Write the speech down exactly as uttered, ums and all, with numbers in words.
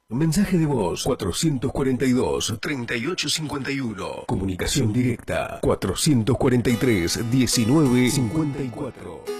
Mensaje de voz cuatrocientos cuarenta y dos, treinta y ocho cincuenta y uno. Comunicación directa cuatrocientos cuarenta y tres, diecinueve cincuenta y cuatro.